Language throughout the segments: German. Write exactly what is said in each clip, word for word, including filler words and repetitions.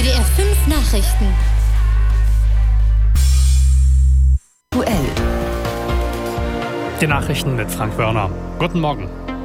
W D R fünf Nachrichten. Duell. Die Nachrichten mit Frank Wörner. Guten Morgen.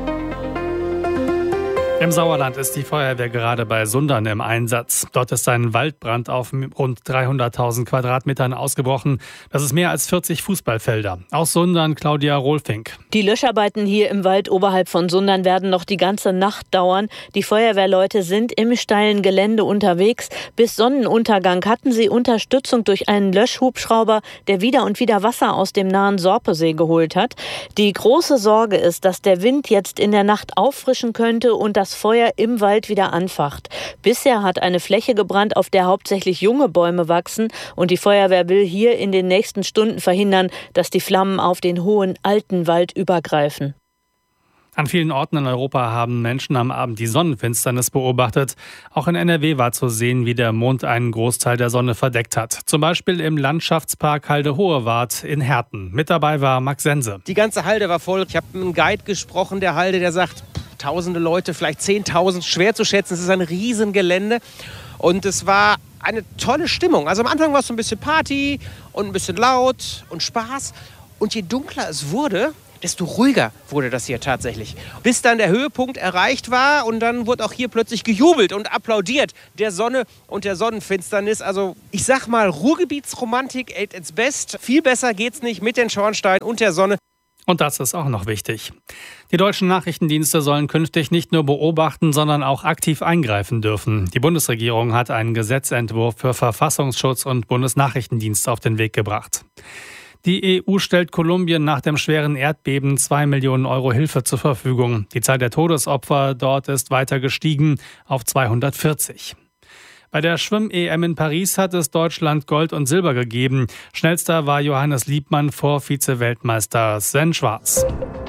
Im Sauerland ist die Feuerwehr gerade bei Sundern im Einsatz. Dort ist ein Waldbrand auf rund dreihunderttausend Quadratmetern ausgebrochen. Das ist mehr als vierzig Fußballfelder. Aus Sundern Claudia Rohlfink. Die Löscharbeiten hier im Wald oberhalb von Sundern werden noch die ganze Nacht dauern. Die Feuerwehrleute sind im steilen Gelände unterwegs. Bis Sonnenuntergang hatten sie Unterstützung durch einen Löschhubschrauber, der wieder und wieder Wasser aus dem nahen Sorpesee geholt hat. Die große Sorge ist, dass der Wind jetzt in der Nacht auffrischen könnte und das Feuer im Wald wieder anfacht. Bisher hat eine Fläche gebrannt, auf der hauptsächlich junge Bäume wachsen, und die Feuerwehr will hier in den nächsten Stunden verhindern, dass die Flammen auf den hohen alten Wald übergreifen. An vielen Orten in Europa haben Menschen am Abend die Sonnenfinsternis beobachtet. Auch in N R W war zu sehen, wie der Mond einen Großteil der Sonne verdeckt hat. Zum Beispiel im Landschaftspark Halde-Hohe-Wart in Herten. Mit dabei war Max Sense. Die ganze Halde war voll. Ich habe mit einem Guide gesprochen, der Halde, der sagt, tausende Leute, vielleicht zehntausend, schwer zu schätzen. Es ist ein Riesengelände und es war eine tolle Stimmung. Also am Anfang war es so ein bisschen Party und ein bisschen laut und Spaß. Und je dunkler es wurde, desto ruhiger wurde das hier tatsächlich. Bis dann der Höhepunkt erreicht war und dann wurde auch hier plötzlich gejubelt und applaudiert der Sonne und der Sonnenfinsternis. Also ich sag mal, Ruhrgebietsromantik at its best. Viel besser geht's nicht mit den Schornsteinen und der Sonne. Und das ist auch noch wichtig. Die deutschen Nachrichtendienste sollen künftig nicht nur beobachten, sondern auch aktiv eingreifen dürfen. Die Bundesregierung hat einen Gesetzentwurf für Verfassungsschutz und Bundesnachrichtendienst auf den Weg gebracht. Die E U stellt Kolumbien nach dem schweren Erdbeben zwei Millionen Euro Hilfe zur Verfügung. Die Zahl der Todesopfer dort ist weiter gestiegen auf zweihundertvierzig. Bei der Schwimm-E M in Paris hat es Deutschland Gold und Silber gegeben. Schnellster war Johannes Liebmann vor Vize-Weltmeister Sven Schwarz.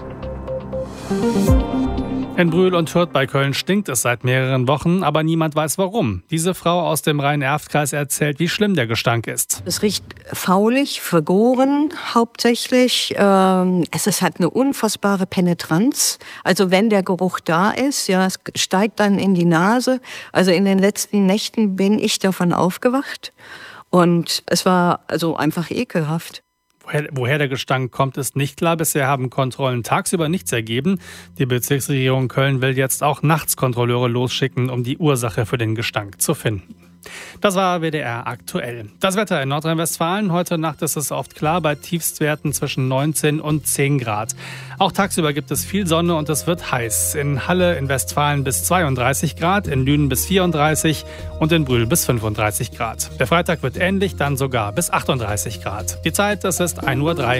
In Brühl und Hürth bei Köln stinkt es seit mehreren Wochen, aber niemand weiß warum. Diese Frau aus dem Rhein-Erft-Kreis erzählt, wie schlimm der Gestank ist. Es riecht faulig, vergoren hauptsächlich. Ähm, es ist, hat eine unfassbare Penetranz. Also wenn der Geruch da ist, ja, es steigt dann in die Nase. Also in den letzten Nächten bin ich davon aufgewacht und es war also einfach ekelhaft. Woher, woher der Gestank kommt, ist nicht klar. Bisher haben Kontrollen tagsüber nichts ergeben. Die Bezirksregierung Köln will jetzt auch nachts Kontrolleure losschicken, um die Ursache für den Gestank zu finden. Das war W D R aktuell. Das Wetter in Nordrhein-Westfalen. Heute Nacht ist es oft klar bei Tiefstwerten zwischen neunzehn und zehn Grad. Auch tagsüber gibt es viel Sonne und es wird heiß. In Halle in Westfalen bis zweiunddreißig Grad, in Lünen bis vierunddreißig und in Brühl bis fünfunddreißig Grad. Der Freitag wird ähnlich, dann sogar bis achtunddreißig Grad. Die Zeit, das ist ein Uhr drei.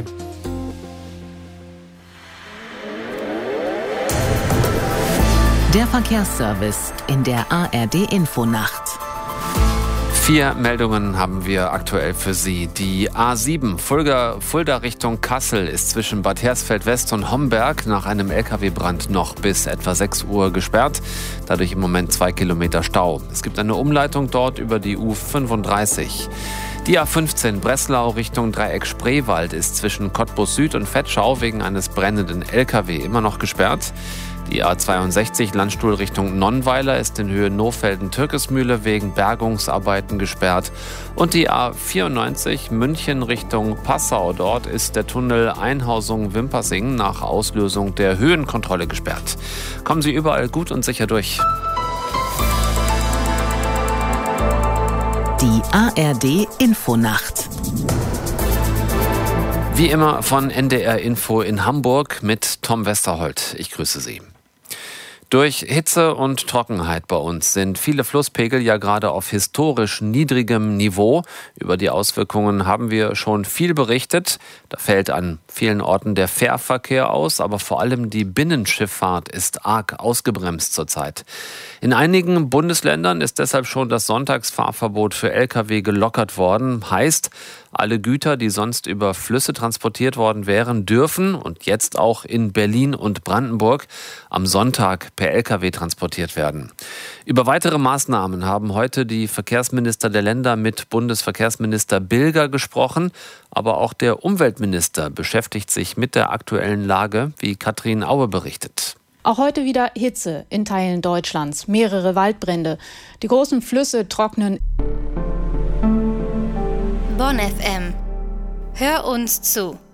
Der Verkehrsservice in der A R D-Infonacht. Vier Meldungen haben wir aktuell für Sie. Die A sieben Fulda, Fulda Richtung Kassel ist zwischen Bad Hersfeld West und Homberg nach einem L K W-Brand noch bis etwa sechs Uhr gesperrt. Dadurch im Moment zwei Kilometer Stau. Es gibt eine Umleitung dort über die U fünfunddreißig. Die A fünfzehn Breslau Richtung Dreieck Spreewald ist zwischen Cottbus Süd und Vetschau wegen eines brennenden L K W immer noch gesperrt. Die A zweiundsechzig Landstuhl Richtung Nonnweiler ist in Höhe Nohfelden-Türkesmühle wegen Bergungsarbeiten gesperrt. Und die A vierundneunzig München Richtung Passau. Dort ist der Tunnel Einhausung-Wimpersing nach Auslösung der Höhenkontrolle gesperrt. Kommen Sie überall gut und sicher durch. Die A R D-Infonacht. Wie immer von N D R Info in Hamburg mit Tom Westerholt. Ich grüße Sie. Durch Hitze und Trockenheit bei uns sind viele Flusspegel ja gerade auf historisch niedrigem Niveau. Über die Auswirkungen haben wir schon viel berichtet. Da fällt an vielen Orten der Fährverkehr aus, aber vor allem die Binnenschifffahrt ist arg ausgebremst zurzeit. In einigen Bundesländern ist deshalb schon das Sonntagsfahrverbot für L K W gelockert worden. Heißt, alle Güter, die sonst über Flüsse transportiert worden wären, dürfen und jetzt auch in Berlin und Brandenburg am Sonntag per L K W transportiert werden. Über weitere Maßnahmen haben heute die Verkehrsminister der Länder mit Bundesverkehrsminister Bilger gesprochen. Aber auch der Umweltminister beschäftigt sich mit der aktuellen Lage, wie Katrin Aue berichtet. Auch heute wieder Hitze in Teilen Deutschlands, mehrere Waldbrände. Die großen Flüsse trocknen. Bonn F M. Hör uns zu.